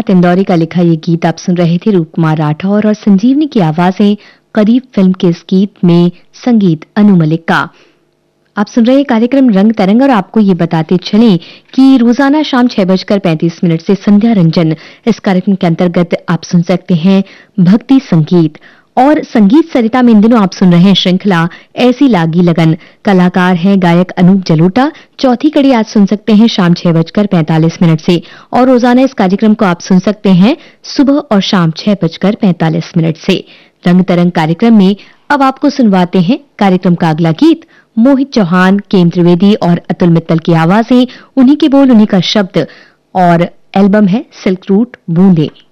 सिद्धार्थ इंदौरी का लिखा ये गीत आप सुन रहे थे। रूप कुमार राठौर और संजीवनी की आवाजें। करीब फिल्म के इस गीत में संगीत अनु मलिक का। आप सुन रहे कार्यक्रम रंग तरंग और आपको ये बताते चलें कि रोजाना शाम 6:35 से संध्या रंजन इस कार्यक्रम के अंतर्गत आप सुन सकते हैं भक्ति संगीत। और संगीत सरिता में इन दिनों आप सुन रहे हैं श्रृंखला ऐसी लागी लगन। कलाकार हैं गायक अनूप जलोटा। चौथी कड़ी आज सुन सकते हैं शाम 6:45 से और रोजाना इस कार्यक्रम को आप सुन सकते हैं सुबह और शाम 6:45 से। रंग तरंग कार्यक्रम में अब आपको सुनवाते हैं कार्यक्रम का अगला गीत। मोहित चौहान, केम त्रिवेदी और अतुल मित्तल की आवाजें, उन्हीं के बोल उन्हीं का शब्द और एल्बम है सिल्क रूट बूंदे।